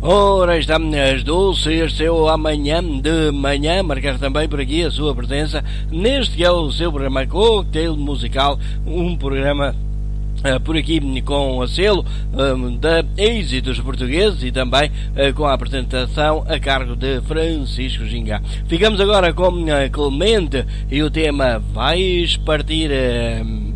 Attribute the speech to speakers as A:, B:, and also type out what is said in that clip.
A: Ora, estamos às 12, este é o Amanhã de Manhã, marcar também por aqui a sua presença neste que é o seu programa Cocktail Musical, um programa por aqui com a selo da Êxitos Portugueses e também com a apresentação a cargo de Francisco Gingá. Ficamos agora com Clemente e o tema Vais Partir